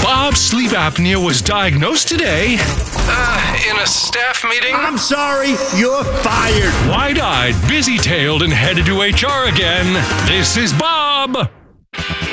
Bob's sleep apnea was diagnosed today in a staff meeting. I'm sorry, you're fired. Wide-eyed, busy-tailed, and headed to HR again. This is Bob.